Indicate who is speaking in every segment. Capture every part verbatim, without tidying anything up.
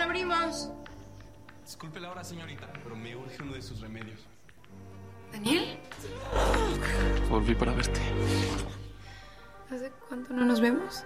Speaker 1: abrimos.
Speaker 2: Disculpe la hora, señorita, pero me urge uno de sus remedios.
Speaker 1: ¿Daniel?
Speaker 2: Volví para verte.
Speaker 1: ¿Hace cuánto no nos vemos?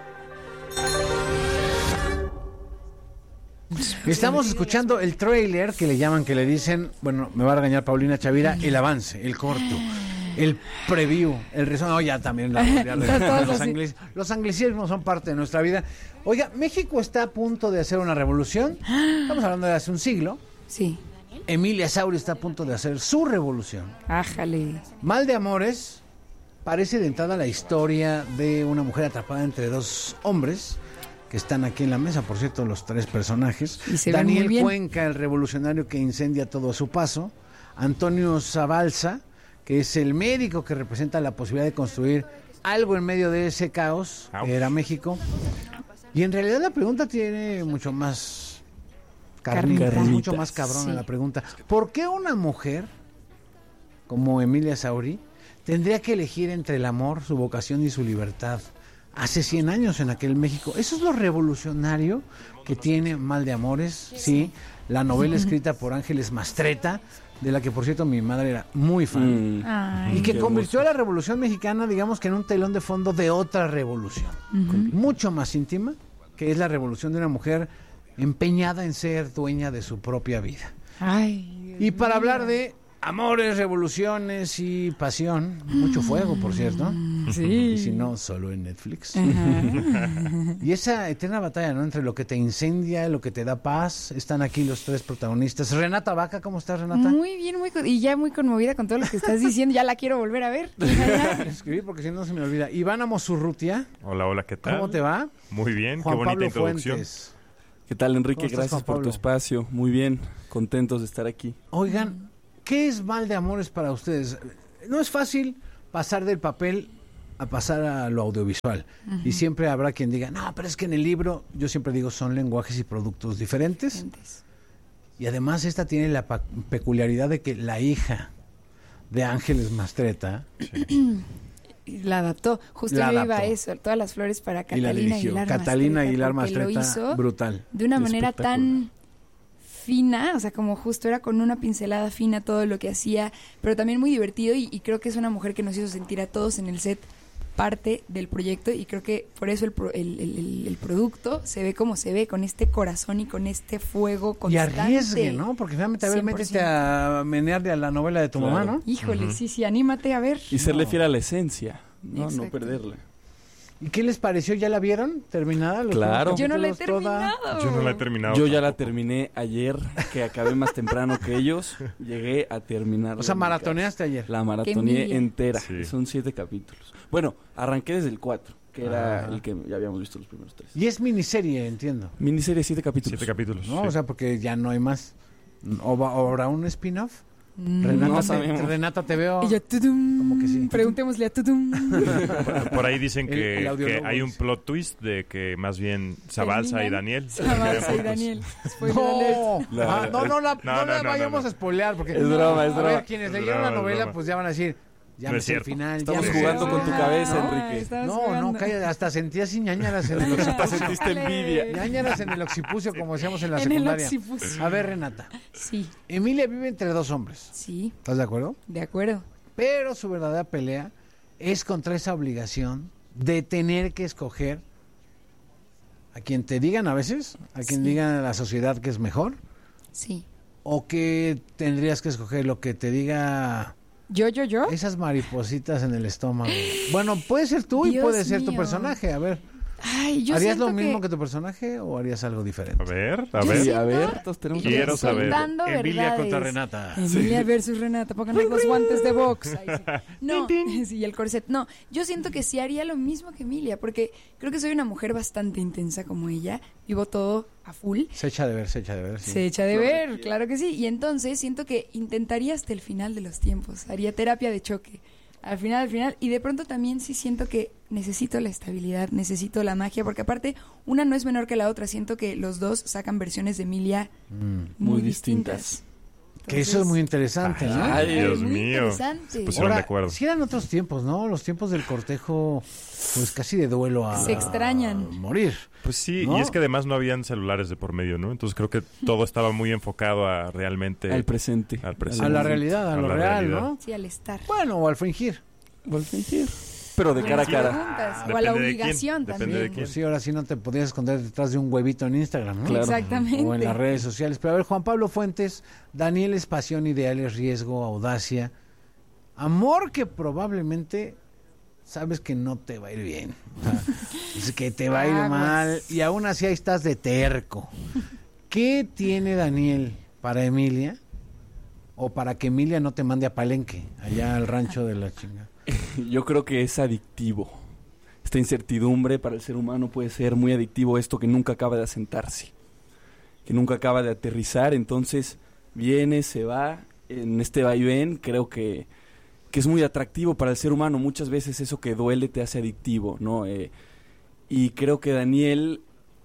Speaker 3: Estamos escuchando el tráiler que le llaman, que le dicen, bueno, me va a regañar Paulina Chavira, el avance, el corto, el preview, el resumen. No, ya también la, ya, los, anglis, los anglicismos son parte de nuestra vida. Oiga, México está a punto de hacer una revolución. Estamos hablando de hace un siglo.
Speaker 1: Sí.
Speaker 3: Emilia Sauri está a punto de hacer su revolución.
Speaker 1: Ájale.
Speaker 3: Mal de Amores parece de entrada la historia de una mujer atrapada entre dos hombres que están aquí en la mesa, por cierto, los tres personajes. Daniel Cuenca, el revolucionario que incendia todo a su paso. Antonio Zabalza, que es el médico que representa la posibilidad de construir algo en medio de ese caos que era México. Y en realidad la pregunta tiene mucho más carnita, carnita. mucho más cabrona sí. la pregunta. ¿Por qué una mujer como Emilia Sauri tendría que elegir entre el amor, su vocación y su libertad? Hace cien años en aquel México. Eso es lo revolucionario que tiene Mal de Amores, sí. La novela escrita por Ángeles Mastretta, de la que por cierto mi madre era muy fan. Mm. Y que convirtió a la Revolución Mexicana, digamos que en un telón de fondo de otra revolución. Uh-huh. Mucho más íntima, que es la revolución de una mujer empeñada en ser dueña de su propia vida.
Speaker 1: Ay,
Speaker 3: y para mío. hablar de amores, revoluciones y pasión, mucho fuego, por cierto.
Speaker 1: Sí.
Speaker 3: Y si no, solo en Netflix. Uh-huh. Y esa eterna batalla, ¿no? Entre lo que te incendia, lo que te da paz. Están aquí los tres protagonistas. Renata Vaca, ¿cómo estás, Renata?
Speaker 1: Muy bien, muy y ya muy conmovida con todo lo que estás diciendo. Ya la quiero volver a ver.
Speaker 3: Escribir porque si no se me olvida. Ivana Mosurrutia.
Speaker 4: Hola, hola, ¿qué tal?
Speaker 3: ¿Cómo te va?
Speaker 4: Muy bien,
Speaker 3: Juan
Speaker 4: qué bonita
Speaker 3: Pablo
Speaker 4: introducción.
Speaker 3: Fuentes.
Speaker 5: ¿Qué tal, Enrique?
Speaker 3: Estás,
Speaker 5: Gracias por tu espacio. Muy bien, contentos de estar aquí.
Speaker 3: Oigan, ¿qué es Mal de Amores para ustedes? No es fácil pasar del papel a pasar a lo audiovisual. Uh-huh. Y siempre habrá quien diga, no, pero es que en el libro, yo siempre digo, son lenguajes y productos diferentes. diferentes. Y además esta tiene la pa- peculiaridad de que la hija de Ángeles Mastretta
Speaker 1: sí. la adaptó. Justo la yo adaptó. iba a eso, todas las flores para Catalina Aguilar Mastretta.
Speaker 3: Catalina Aguilar Mastretta,
Speaker 1: lo hizo
Speaker 3: brutal.
Speaker 1: De una manera tan fina, o sea, como justo era con una pincelada fina todo lo que hacía, pero también muy divertido y, y creo que es una mujer que nos hizo sentir a todos en el set parte del proyecto y creo que por eso el, pro, el, el, el, el producto se ve como se ve, con este corazón y con este fuego constante.
Speaker 3: Y arriesgue, ¿no? Porque finalmente, a ver, métete a menearle a la novela de tu claro. mamá, ¿no?
Speaker 1: Híjole, uh-huh. sí, sí, anímate a ver.
Speaker 5: Y serle no. fiel a la esencia, no, no perderla.
Speaker 3: ¿Y qué les pareció? ¿Ya la vieron terminada? Los
Speaker 5: claro.
Speaker 1: Yo no la he terminado.
Speaker 4: Toda... Yo no la he terminado.
Speaker 5: Yo ya la terminé ayer, que acabé más temprano que ellos. Llegué a terminar.
Speaker 3: O sea, maratoneaste ayer.
Speaker 5: La maratoneé entera. Sí. Son siete capítulos. Bueno, arranqué desde el cuatro, que era ah. el que ya habíamos visto los primeros tres.
Speaker 3: Y es miniserie, entiendo.
Speaker 5: Miniserie, siete capítulos.
Speaker 4: Siete capítulos.
Speaker 3: No,
Speaker 4: sí.
Speaker 3: o sea, porque ya no hay más. ¿O, va, o habrá un spin-off? Renata,
Speaker 5: no
Speaker 3: te, Renata, te veo.
Speaker 1: Y yo, tudum,
Speaker 3: como que sí.
Speaker 1: Preguntémosle a Tudum.
Speaker 4: Por, por ahí dicen que,
Speaker 3: el, el
Speaker 4: que hay un plot twist de que más bien Zabalza y Daniel.
Speaker 1: Zabalza y Daniel.
Speaker 3: No, la, ah, no, no, la, no, no, no la no, vayamos no, no. a spoilear. Porque,
Speaker 5: es broma, es broma.
Speaker 3: A ver, quienes leyeron la novela, pues ya van a decir. Ya
Speaker 4: no
Speaker 3: me sé el final.
Speaker 5: Estamos
Speaker 3: ya
Speaker 5: jugando con tu cabeza,
Speaker 1: no,
Speaker 5: Enrique.
Speaker 3: No, jugando. no, calla, hasta sentí así ñañaras en el occipucio.
Speaker 5: Hasta sentiste envidia.
Speaker 3: ñañaras en el occipucio, como decíamos en la
Speaker 1: en
Speaker 3: secundaria.
Speaker 1: El occipucio.
Speaker 3: A ver, Renata.
Speaker 1: Sí.
Speaker 3: Emilia vive entre dos hombres.
Speaker 1: Sí.
Speaker 3: ¿Estás de acuerdo?
Speaker 1: De acuerdo.
Speaker 3: Pero su verdadera pelea es contra esa obligación de tener que escoger a quien te digan a veces, a quien sí. digan a la sociedad que es mejor.
Speaker 1: Sí.
Speaker 3: O que tendrías que escoger lo que te diga...
Speaker 1: ¿Yo, yo, yo?
Speaker 3: Esas maripositas en el estómago. Bueno, puede ser tú
Speaker 1: Dios
Speaker 3: y puede ser
Speaker 1: mío.
Speaker 3: tu personaje. A ver.
Speaker 1: Ay, yo
Speaker 3: ¿Harías lo mismo
Speaker 1: que...
Speaker 3: que tu personaje o harías algo diferente?
Speaker 4: A ver, a
Speaker 1: yo
Speaker 4: ver.
Speaker 5: Sí, a ver, todos tenemos
Speaker 4: Quiero saber.
Speaker 3: Emilia contra Renata.
Speaker 1: Emilia sí. versus Renata. Pónganle los guantes de box. Ahí sí. No, sí, el corset. No, yo siento que sí haría lo mismo que Emilia, porque creo que soy una mujer bastante intensa como ella. Vivo todo a full.
Speaker 3: Se echa de ver, se echa de ver. Sí.
Speaker 1: Se echa de ver, claro que sí. Y entonces siento que intentaría hasta el final de los tiempos. Haría terapia de choque. Al final, al final, y de pronto también sí siento que necesito la estabilidad, necesito la magia, porque aparte una no es menor que la otra, siento que los dos sacan versiones de Emilia
Speaker 5: mm,
Speaker 1: muy,
Speaker 5: muy
Speaker 1: distintas.
Speaker 5: distintas.
Speaker 3: Que eso es muy interesante, ¿no?
Speaker 4: Ay, Dios
Speaker 1: muy
Speaker 4: mío. Se pusieron
Speaker 3: Ahora,
Speaker 4: de acuerdo.
Speaker 3: sí eran otros tiempos, ¿no? Los tiempos del cortejo, pues casi de duelo a...
Speaker 1: Se extrañan.
Speaker 3: a morir.
Speaker 4: Pues sí,
Speaker 3: ¿no?
Speaker 4: y es que además no habían celulares de por medio, ¿no? Entonces creo que todo estaba muy enfocado a realmente...
Speaker 5: Al presente.
Speaker 4: Al presente.
Speaker 3: A la realidad, a,
Speaker 4: A
Speaker 3: lo
Speaker 4: la
Speaker 3: real,
Speaker 4: realidad.
Speaker 3: ¿no?
Speaker 1: Sí, al estar.
Speaker 3: Bueno, o al fingir.
Speaker 5: O al fingir. Pero de cara a cara.
Speaker 1: Preguntas, o a
Speaker 4: Depende
Speaker 1: la
Speaker 4: de
Speaker 1: obligación
Speaker 4: quién, depende
Speaker 1: también.
Speaker 4: de quién.
Speaker 3: Pues sí, ahora sí no te podías esconder detrás de un huevito en Instagram, ¿no?
Speaker 5: Claro.
Speaker 1: Exactamente.
Speaker 3: O en las redes sociales. Pero a ver, Juan Pablo Fuentes, Daniel es pasión, ideales, riesgo, audacia. Amor que probablemente sabes que no te va a ir bien. O sea, es que te va a ir
Speaker 1: Aguas.
Speaker 3: mal. Y aún así ahí estás de terco. ¿Qué tiene Daniel para Emilia? O para que Emilia no te mande a Palenque, allá al rancho de la chingada.
Speaker 5: Yo creo que es adictivo. Esta incertidumbre para el ser humano puede ser muy adictivo, esto que nunca acaba de asentarse, que nunca acaba de aterrizar, entonces viene, se va, en este vaivén creo que, que es muy atractivo para el ser humano. Muchas veces eso que duele te hace adictivo, ¿no? Eh, y creo que Daniel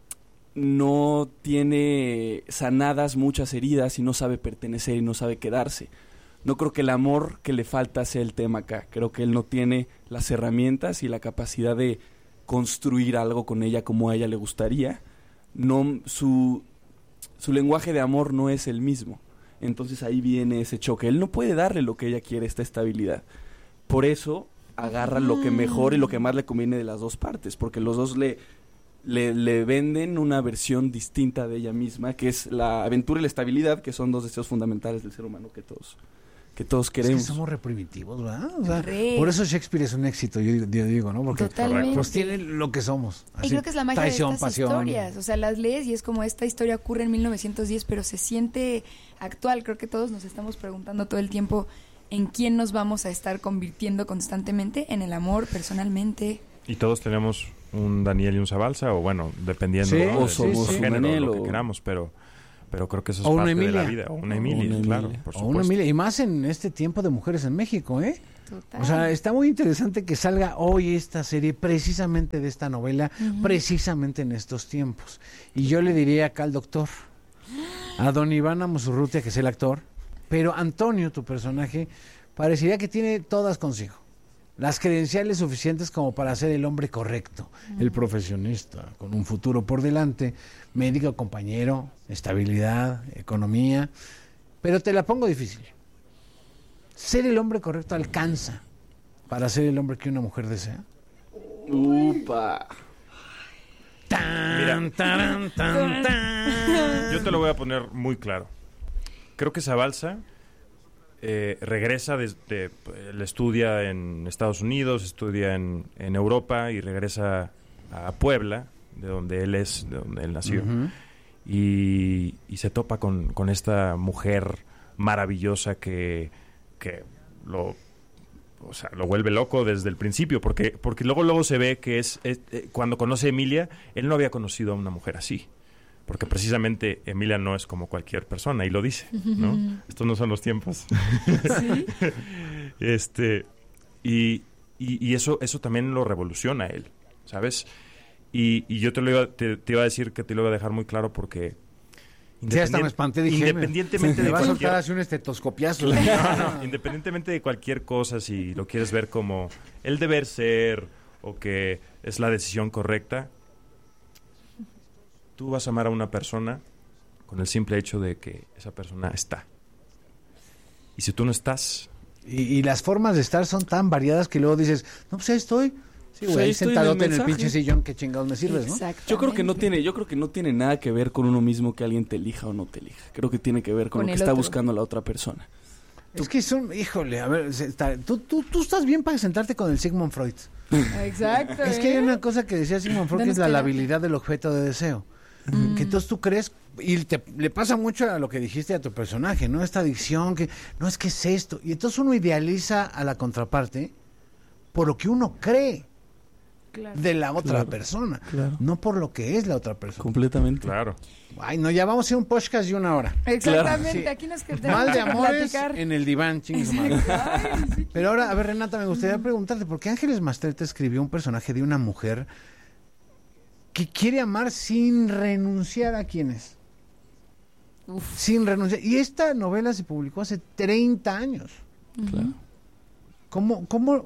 Speaker 5: no tiene sanadas muchas heridas y no sabe pertenecer y no sabe quedarse. No creo que el amor que le falta sea el tema acá. Creo que él no tiene las herramientas y la capacidad de construir algo con ella como a ella le gustaría. No, su, su lenguaje de amor no es el mismo. Entonces ahí viene ese choque. Él no puede darle lo que ella quiere, esta estabilidad. Por eso agarra lo que mejor y lo que más le conviene de las dos partes, porque los dos le, le, le venden una versión distinta de ella misma, que es la aventura y la estabilidad, que son dos deseos fundamentales del ser humano que todos... que todos queremos.
Speaker 3: Es que somos reprimitivos, ¿verdad? O sea,
Speaker 1: Re.
Speaker 3: por eso Shakespeare es un éxito, yo, yo digo, ¿no? Porque
Speaker 1: Totalmente.
Speaker 3: pues tiene lo que somos.
Speaker 1: Y
Speaker 3: Así,
Speaker 1: creo que es la magia
Speaker 3: traición,
Speaker 1: de estas
Speaker 3: pasión.
Speaker 1: historias. O sea, las lees y es como esta historia ocurre en mil novecientos diez, pero se siente actual. Creo que todos nos estamos preguntando todo el tiempo en quién nos vamos a estar convirtiendo constantemente, en el amor, personalmente.
Speaker 4: Y todos tenemos un Daniel y un Zabalza, o bueno, dependiendo
Speaker 3: Sí,
Speaker 4: ¿no?
Speaker 5: o
Speaker 4: de-
Speaker 5: somos
Speaker 4: del
Speaker 5: un
Speaker 4: género,
Speaker 5: Daniel
Speaker 4: lo que
Speaker 5: o-
Speaker 4: queramos, pero, pero creo que eso es
Speaker 3: O una
Speaker 4: parte de
Speaker 3: Emilia.
Speaker 4: la vida. O una
Speaker 5: O
Speaker 4: Emilia,
Speaker 5: una
Speaker 4: claro,
Speaker 5: Emilia.
Speaker 4: por
Speaker 3: O
Speaker 4: supuesto.
Speaker 3: una Emilia, y más en este tiempo de mujeres en México, ¿eh?
Speaker 1: Total.
Speaker 3: O sea, está muy interesante que salga hoy esta serie precisamente de esta novela,
Speaker 1: Ujú.
Speaker 3: precisamente en estos tiempos. Y yo le diría acá al doctor, a don Iván Amosurrutia, que es el actor, pero Antonio, tu personaje, parecería que tiene todas consigo. Las credenciales suficientes como para ser el hombre correcto, el profesionista, con un futuro por delante, médico, compañero, estabilidad, economía. Pero te la pongo difícil. ¿Ser el hombre correcto alcanza para ser el hombre que una mujer desea?
Speaker 5: Upa.
Speaker 3: Tan, taran, tan, tan.
Speaker 4: Yo te lo voy a poner muy claro. Creo que Zabalza eh, regresa desde... Él estudia en Estados Unidos, estudia en, en Europa y regresa a Puebla, de donde él es, de donde él nació.
Speaker 3: Ujú.
Speaker 4: y, y se topa con, con esta mujer maravillosa que, que lo... O sea, lo vuelve loco desde el principio, porque porque luego luego se ve que es, es eh, cuando conoce a Emilia, él no había conocido a una mujer así, porque precisamente Emilia no es como cualquier persona, y lo dice, ¿no? Estos no son los tiempos.
Speaker 1: Sí.
Speaker 4: este y, y, y eso eso también lo revoluciona a él, ¿sabes? Y, y yo te lo iba, te, te iba a decir que te lo iba a dejar muy claro porque
Speaker 3: Sí, hasta me espanté, dije,
Speaker 4: independientemente
Speaker 3: me
Speaker 4: de
Speaker 3: va a soltar
Speaker 4: cualquier
Speaker 3: así un estetoscopiazo.
Speaker 4: No, no, independientemente de cualquier cosa, si lo quieres ver como el deber ser o que es la decisión correcta, tú vas a amar a una persona con el simple hecho de que esa persona está. Y si tú no estás...
Speaker 3: Y, y las formas de estar son tan variadas que luego dices, no, pues ahí estoy. Sí,
Speaker 5: Pues
Speaker 3: güey,
Speaker 5: ahí estoy
Speaker 3: sentadote
Speaker 5: en
Speaker 3: en
Speaker 5: el
Speaker 3: el pinche
Speaker 5: mensaje.
Speaker 3: sillón, qué chingados me sirves, ¿no?
Speaker 1: Exactamente.
Speaker 5: Yo creo que no tiene, yo creo que no tiene nada que ver con uno mismo que alguien te elija o no te elija. Creo que tiene que ver con,
Speaker 1: Con
Speaker 5: lo que
Speaker 1: el
Speaker 5: está
Speaker 1: otro.
Speaker 5: buscando la otra persona.
Speaker 3: Es que son, híjole, a ver, se- está- tú, tú, tú estás bien para sentarte con el Sigmund Freud.
Speaker 1: Exacto.
Speaker 3: Es que hay
Speaker 1: ¿eh?
Speaker 3: una cosa que decía Sigmund Freud, que
Speaker 1: Danos
Speaker 3: es la
Speaker 1: terapia.
Speaker 3: labilidad del objeto de deseo. Que entonces tú crees, y te, le pasa mucho a lo que dijiste a tu personaje, ¿no? Esta adicción, que no es que es esto. Y entonces uno idealiza a la contraparte por lo que uno cree
Speaker 1: Claro.
Speaker 3: de la otra
Speaker 5: Claro,
Speaker 3: persona,
Speaker 5: claro.
Speaker 3: no por lo que es la otra persona.
Speaker 5: Completamente.
Speaker 4: Claro.
Speaker 3: Ay, no, ya vamos a hacer un podcast de una hora.
Speaker 1: Exactamente.
Speaker 3: Sí.
Speaker 1: Aquí nos quedamos
Speaker 3: Mal de
Speaker 1: a
Speaker 3: amores
Speaker 1: platicar.
Speaker 3: en el diván, chingue su madre. Pero ahora, a ver, Renata, me gustaría preguntarte, ¿por qué Ángeles Mastretta escribió un personaje de una mujer que quiere amar sin renunciar a quién es?
Speaker 1: Uf.
Speaker 3: sin renunciar. Y esta novela se publicó hace treinta años.
Speaker 5: Claro.
Speaker 3: ¿Cómo, cómo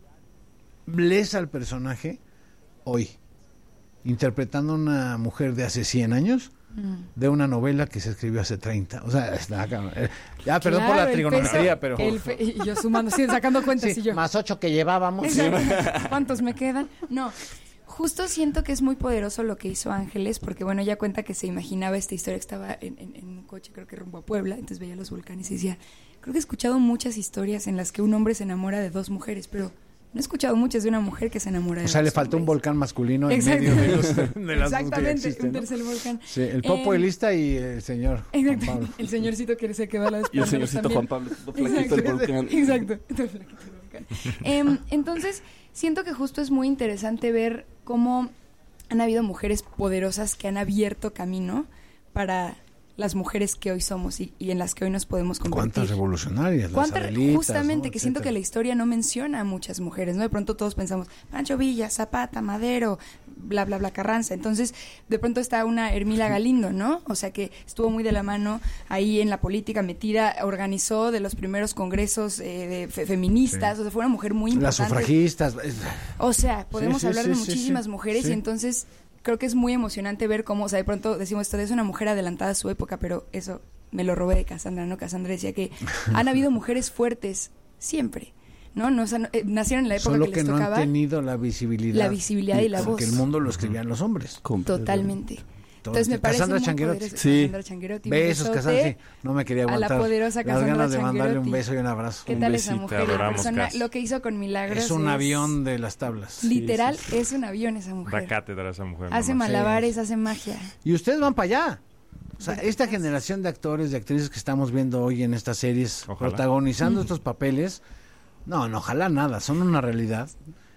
Speaker 3: lees al personaje hoy? Interpretando a una mujer de hace cien años de una novela que se escribió hace treinta. O sea, está acá. Ya, perdón
Speaker 1: Claro,
Speaker 3: por la
Speaker 1: el
Speaker 3: trigonometría,
Speaker 1: peso,
Speaker 3: pero...
Speaker 1: el fe- y yo sumando, sí, sacando cuentas
Speaker 3: Sí,
Speaker 1: y yo.
Speaker 3: más ocho que llevábamos.
Speaker 1: Exacto. ¿Cuántos me quedan? No, justo siento que es muy poderoso lo que hizo Ángeles, porque bueno, ella cuenta que se imaginaba esta historia, que estaba en, en, en un coche, creo que rumbo a Puebla, entonces veía los volcanes y decía, creo que he escuchado muchas historias en las que un hombre se enamora de dos mujeres, pero no he escuchado muchas de una mujer que se enamora de
Speaker 3: O sea,
Speaker 1: dos
Speaker 3: le faltó un
Speaker 1: hombres.
Speaker 3: volcán masculino en
Speaker 1: Exacto.
Speaker 3: medio de, los, de las dos que
Speaker 1: Exactamente,
Speaker 3: existen,
Speaker 1: un
Speaker 3: ¿no?
Speaker 1: tercer volcán.
Speaker 3: Sí, el Popo
Speaker 1: Eh,
Speaker 3: Elista y el señor Juan
Speaker 1: Exacto,
Speaker 3: Pablo.
Speaker 1: el señorcito que se quedó a la
Speaker 5: Y el
Speaker 1: espalda
Speaker 5: señorcito
Speaker 1: también.
Speaker 5: Juan Pablo, todo flaquito del volcán.
Speaker 1: Exacto, todo flaquito del volcán. Em, entonces, siento que justo es muy interesante ver cómo han habido mujeres poderosas que han abierto camino para las mujeres que hoy somos y, y en las que hoy nos podemos convertir.
Speaker 3: ¿Cuántas revolucionarias? Las
Speaker 1: ¿Cuántas?
Speaker 3: Adelitas,
Speaker 1: Justamente,
Speaker 3: ¿no?
Speaker 1: que siento que la historia no menciona a muchas mujeres, ¿no? De pronto todos pensamos, Pancho Villa, Zapata, Madero, bla, bla, bla, Carranza. Entonces, de pronto está una Hermila Galindo, ¿no? O sea, que estuvo muy de la mano ahí en la política metida, organizó de los primeros congresos eh, de fe- feministas, sí. O sea, fue una mujer muy importante.
Speaker 3: Las sufragistas.
Speaker 1: O sea, podemos
Speaker 3: Sí, sí,
Speaker 1: hablar
Speaker 3: sí,
Speaker 1: de
Speaker 3: sí,
Speaker 1: muchísimas
Speaker 3: sí,
Speaker 1: mujeres
Speaker 3: sí.
Speaker 1: y entonces creo que es muy emocionante ver cómo, o sea, de pronto decimos esto, es una mujer adelantada a su época, pero eso me lo robé de Cassandra, ¿no? Cassandra decía que han habido mujeres fuertes siempre, ¿no? no, o sea, no eh, nacieron en la época
Speaker 3: Solo
Speaker 1: que
Speaker 3: que
Speaker 1: les
Speaker 3: no
Speaker 1: tocaba
Speaker 3: han tenido la visibilidad.
Speaker 1: la visibilidad y la
Speaker 3: porque
Speaker 1: voz.
Speaker 3: el mundo lo escribían los hombres.
Speaker 1: Totalmente. Entonces me parece
Speaker 3: Cassandra
Speaker 1: muy
Speaker 3: Changuerotti.
Speaker 1: poderoso.
Speaker 5: Sí.
Speaker 1: Cassandra Changuerotti, un
Speaker 3: Besos,
Speaker 1: besote
Speaker 3: Cassandra. Sí, no me quería
Speaker 1: a la
Speaker 3: aguantar.
Speaker 1: poderosa
Speaker 3: Las
Speaker 1: Cassandra
Speaker 3: ganas de mandarle un
Speaker 1: Changuerotti.
Speaker 3: beso y un abrazo.
Speaker 1: ¿Qué
Speaker 5: Un
Speaker 1: tal esa
Speaker 5: besito,
Speaker 1: mujer? La
Speaker 4: adoramos,
Speaker 1: persona,
Speaker 4: Cass.
Speaker 1: lo que hizo con Milagros
Speaker 3: Es un avión de las tablas.
Speaker 1: Literal,
Speaker 5: Sí, sí, sí.
Speaker 1: es un avión esa mujer.
Speaker 4: Da cátedra esa mujer.
Speaker 1: Hace
Speaker 4: nomás.
Speaker 1: malabares, hace magia.
Speaker 3: Y ustedes van para allá. O sea,
Speaker 1: Gracias.
Speaker 3: esta generación de actores, de actrices que estamos viendo hoy en estas series,
Speaker 4: Ojalá.
Speaker 3: protagonizando estos papeles, no, no, ojalá nada, son una realidad.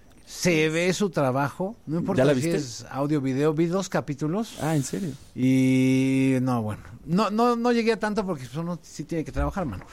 Speaker 3: Se ve su trabajo, no importa
Speaker 5: ¿Ya la
Speaker 3: si
Speaker 5: viste?
Speaker 3: es audio, video, vi dos capítulos
Speaker 5: Ah, ¿en serio?
Speaker 3: y no, bueno, no, no, no llegué a tanto porque pues, uno sí tiene que trabajar, mano.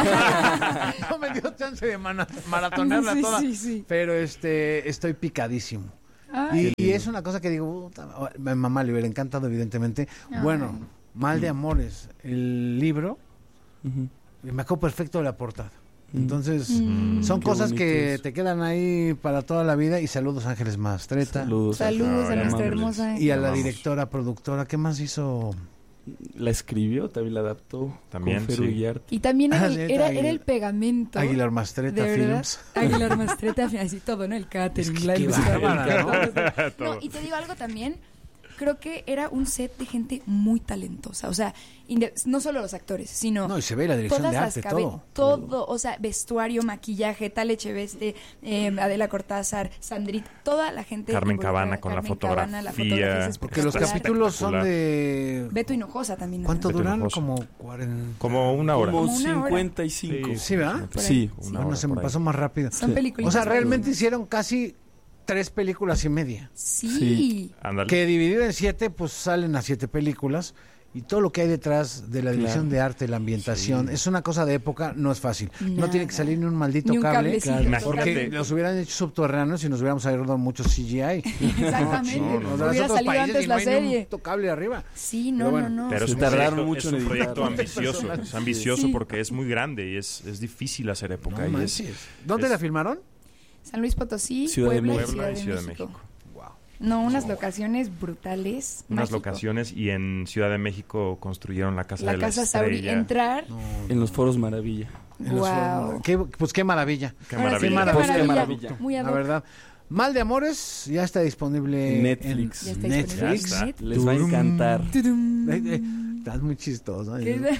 Speaker 3: No me dio chance de mana- maratonearla
Speaker 1: Sí,
Speaker 3: toda,
Speaker 1: sí, sí.
Speaker 3: pero este, estoy picadísimo.
Speaker 1: Ay,
Speaker 3: Y, y es una cosa que digo, puta, a mi mamá le hubiera encantado, evidentemente. Bueno, Mal de Amores, el libro,
Speaker 5: Ujú.
Speaker 3: me acuerdo perfecto de la portada.
Speaker 5: Mm.
Speaker 3: Entonces,
Speaker 1: Mm.
Speaker 3: son
Speaker 5: Qué
Speaker 3: cosas
Speaker 5: bonito
Speaker 3: que
Speaker 5: eso.
Speaker 3: te quedan ahí para toda la vida. Y saludos, Ángeles Mastreta.
Speaker 5: Saludos.
Speaker 1: saludos a
Speaker 4: Ay,
Speaker 1: nuestra
Speaker 4: amables.
Speaker 1: hermosa.
Speaker 3: Y a la
Speaker 4: Vamos.
Speaker 3: directora, productora, ¿qué más hizo?
Speaker 5: La escribió, también la adaptó.
Speaker 4: También,
Speaker 5: con Fer
Speaker 4: sí.
Speaker 5: Ugarte.
Speaker 1: Y también era,
Speaker 3: Ah,
Speaker 1: el-
Speaker 3: neta,
Speaker 1: era,
Speaker 3: Aguilar-
Speaker 1: era el pegamento.
Speaker 3: Aguilar Mastreta
Speaker 1: de verdad.
Speaker 3: Films.
Speaker 1: Aguilar Mastreta, así todo, ¿no? El catering,
Speaker 3: Es que
Speaker 1: la
Speaker 3: qué
Speaker 1: ilustración,
Speaker 3: bárbara,
Speaker 1: todo.
Speaker 4: Todo.
Speaker 1: No, y te digo algo también, creo que era un set de gente muy talentosa, o sea, inde- no solo los actores, sino
Speaker 3: No, y se ve la dirección
Speaker 1: todas
Speaker 3: de
Speaker 1: las
Speaker 3: arte,
Speaker 1: cabe-
Speaker 3: todo.
Speaker 1: todo, o sea, vestuario, maquillaje, Tal Echeveste, eh, Adela Cortázar, Sandrit, toda la gente
Speaker 4: Carmen
Speaker 1: involucrada,
Speaker 4: Cabana con la
Speaker 1: Carmen Cabana, la
Speaker 4: fotografía.
Speaker 1: fotografía es
Speaker 3: Porque los
Speaker 1: espectacular.
Speaker 3: capítulos son
Speaker 4: Espectacular.
Speaker 3: de...
Speaker 1: Beto Hinojosa también. ¿no?
Speaker 3: ¿Cuánto
Speaker 4: Beto
Speaker 3: duran?
Speaker 4: Hinojosa.
Speaker 3: Como cuarenta...
Speaker 4: Como una hora.
Speaker 5: Como
Speaker 1: Como una hora.
Speaker 5: cincuenta y cinco.
Speaker 3: Sí, ¿verdad?
Speaker 1: Por ahí.
Speaker 5: Sí.
Speaker 1: Sí.
Speaker 4: Una
Speaker 3: Bueno,
Speaker 4: hora
Speaker 3: se me
Speaker 4: por ahí.
Speaker 3: pasó más rápido.
Speaker 1: Son
Speaker 5: Sí.
Speaker 1: películas.
Speaker 3: O sea, realmente hicieron casi tres películas y media.
Speaker 1: Sí.
Speaker 5: Sí.
Speaker 4: Ándale.
Speaker 3: Que dividido en siete, pues salen a siete películas. Y todo lo que hay detrás de la dirección
Speaker 5: Claro.
Speaker 3: de arte, la ambientación, es una cosa de época, no es fácil. No
Speaker 1: Nada.
Speaker 3: tiene que salir ni un maldito
Speaker 1: Ni un
Speaker 3: cable.
Speaker 1: cablecito.
Speaker 5: Claro.
Speaker 3: Porque
Speaker 4: Imagínate.
Speaker 3: los hubieran hecho subterráneos y nos hubiéramos ahorrado mucho C G I.
Speaker 1: Exactamente.
Speaker 3: No,
Speaker 4: no,
Speaker 3: o
Speaker 4: no.
Speaker 3: sea,
Speaker 1: Hubiera
Speaker 3: otros
Speaker 1: salido
Speaker 3: países
Speaker 1: antes
Speaker 3: y
Speaker 1: la
Speaker 3: no hay ni
Speaker 1: serie.
Speaker 3: un cable arriba.
Speaker 1: Sí, no,
Speaker 3: Pero bueno,
Speaker 1: no, no.
Speaker 4: Pero es
Speaker 5: Se
Speaker 4: un,
Speaker 5: tardaron
Speaker 4: proyecto,
Speaker 5: mucho
Speaker 4: es
Speaker 5: en
Speaker 4: un proyecto
Speaker 5: editarlo.
Speaker 4: ambicioso. Es ambicioso
Speaker 1: Sí.
Speaker 4: porque es muy grande y es, es difícil hacer época.
Speaker 3: No
Speaker 4: y es,
Speaker 3: manches. ¿Dónde
Speaker 4: es-
Speaker 3: la filmaron?
Speaker 1: San Luis Potosí,
Speaker 5: Ciudad de
Speaker 1: Puebla,
Speaker 5: México.
Speaker 1: y Ciudad,
Speaker 4: Puebla y
Speaker 1: de,
Speaker 4: Ciudad de
Speaker 1: México.
Speaker 4: México.
Speaker 1: No, unas locaciones brutales.
Speaker 4: unas
Speaker 1: mágico.
Speaker 4: locaciones y en Ciudad de México construyeron la Casa
Speaker 1: La
Speaker 4: de la
Speaker 1: casa Sauri,
Speaker 4: Estrella.
Speaker 1: entrar.
Speaker 5: En los foros Maravilla.
Speaker 3: En los
Speaker 1: Wow.
Speaker 3: foros. Qué- pues qué maravilla.
Speaker 4: Qué
Speaker 1: Ahora sí,
Speaker 4: maravilla.
Speaker 1: qué
Speaker 3: Pues,
Speaker 5: qué
Speaker 1: maravilla.
Speaker 5: maravilla.
Speaker 1: Muy ad
Speaker 3: La
Speaker 1: hoc.
Speaker 3: verdad. Mal de Amores ya está disponible
Speaker 5: En Netflix.
Speaker 1: Ya está
Speaker 3: Netflix.
Speaker 1: disponible en
Speaker 4: Ya está.
Speaker 1: Netflix.
Speaker 5: Les va a encantar.
Speaker 1: Tudum.
Speaker 3: Eh, eh, Estás muy chistoso.
Speaker 1: ¿Qué
Speaker 3: Es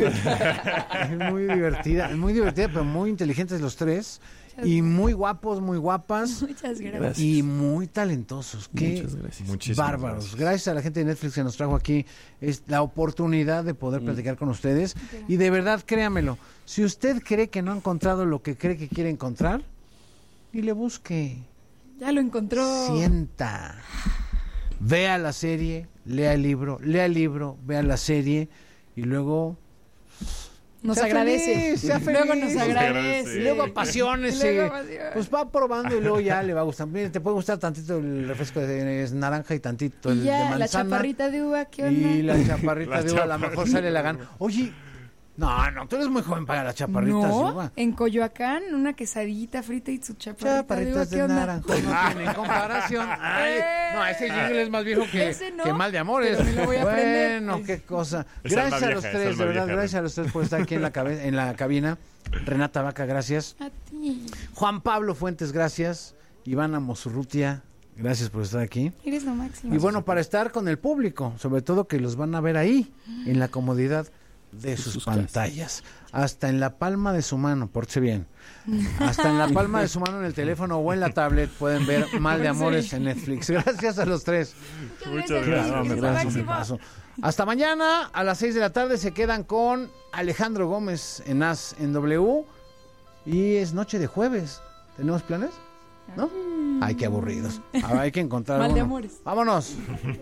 Speaker 1: es?
Speaker 3: muy divertida, es muy divertida, pero muy inteligentes los tres. Y muy guapos, muy guapas.
Speaker 1: Muchas gracias.
Speaker 5: Gracias.
Speaker 3: Y muy talentosos. Qué
Speaker 5: Muchas gracias.
Speaker 4: Muchísimas
Speaker 3: bárbaros.
Speaker 4: gracias.
Speaker 3: Gracias a la gente de Netflix que nos trajo aquí es la oportunidad de poder platicar con ustedes. Y de verdad, créamelo, si usted cree que no ha encontrado lo que cree que quiere encontrar, y le busque.
Speaker 1: Ya lo encontró.
Speaker 3: Sienta. Vea la serie, lea el libro, lea el libro, vea la serie y luego
Speaker 1: Nos
Speaker 3: sea
Speaker 1: agradece.
Speaker 3: Feliz, sea feliz.
Speaker 1: Luego nos agradece.
Speaker 3: Y luego apasiones. Pues va probando y luego ya le va a gustar. Mire, te puede gustar tantito el refresco de es naranja y tantito el
Speaker 1: y ya,
Speaker 3: de manzana.
Speaker 1: La chaparrita de uva, ¿qué onda?
Speaker 3: Y la chaparrita
Speaker 4: la
Speaker 3: de uva, a lo
Speaker 4: chaparrita.
Speaker 3: mejor sale la gana. Oye, no, no, tú eres muy joven para las chaparritas
Speaker 1: no,
Speaker 3: de uva.
Speaker 1: en Coyoacán, una quesadillita frita y su chaparrita
Speaker 3: Chaparritas
Speaker 1: de
Speaker 3: de,
Speaker 1: uva, ¿qué onda?
Speaker 3: naranja no tienen comparación. Ay, no, ese jingle es más viejo que,
Speaker 1: Ese no,
Speaker 3: que Mal de Amores.
Speaker 1: pero me lo voy a aprender.
Speaker 3: Bueno, qué cosa.
Speaker 4: Es
Speaker 3: Gracias
Speaker 4: alma
Speaker 3: a los
Speaker 4: vieja, es
Speaker 3: tres, de
Speaker 4: alma
Speaker 3: verdad,
Speaker 4: vieja,
Speaker 3: gracias
Speaker 4: ¿no?
Speaker 3: a los tres por estar aquí en la, cabe- en la cabina. Renata Vaca, gracias.
Speaker 1: A ti.
Speaker 3: Juan Pablo Fuentes, gracias. Ivana Mosurrutia, gracias por estar aquí.
Speaker 1: Eres lo máximo.
Speaker 3: Y bueno, para estar con el público, sobre todo que los van a ver ahí, en la comodidad de sus,
Speaker 5: sus
Speaker 3: pantallas. Hasta en la palma de su mano, pórtese bien. Hasta en la palma de su mano en el teléfono o en la tablet pueden ver Mal de Amores en Netflix. Gracias a los tres.
Speaker 4: Muchas
Speaker 3: Qué
Speaker 4: gracias.
Speaker 3: bárbaro, me
Speaker 1: Eres lo
Speaker 3: paso, me
Speaker 1: máximo.
Speaker 3: paso. Hasta mañana a las seis de la tarde se quedan con Alejandro Gómez en As en W. Y es noche de jueves. ¿Tenemos planes? ¿No? Ay, qué aburridos. A ver, hay que encontrar
Speaker 1: Mal de
Speaker 3: uno.
Speaker 1: Amores.
Speaker 3: Vámonos.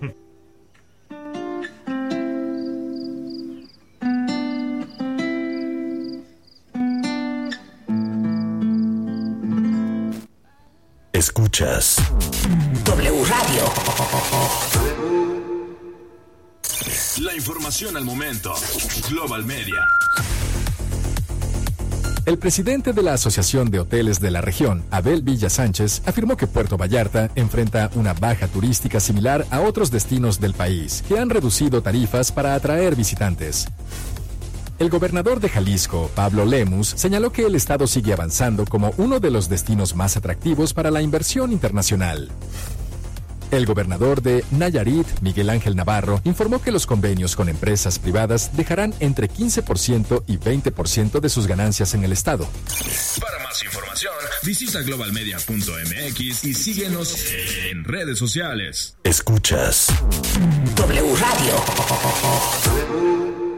Speaker 6: Escuchas W Radio. La información al momento. Global Media.
Speaker 7: El presidente de la Asociación de Hoteles de la Región, Abel Villa Sánchez, afirmó que Puerto Vallarta enfrenta una baja turística similar a otros destinos del país, que han reducido tarifas para atraer visitantes. El gobernador de Jalisco, Pablo Lemus, señaló que el estado sigue avanzando como uno de los destinos más atractivos para la inversión internacional. El gobernador de Nayarit, Miguel Ángel Navarro, informó que los convenios con empresas privadas dejarán entre quince por ciento y veinte por ciento de sus ganancias en el estado.
Speaker 6: Para más información, visita global media punto m x y síguenos en redes sociales. Escuchas W Radio.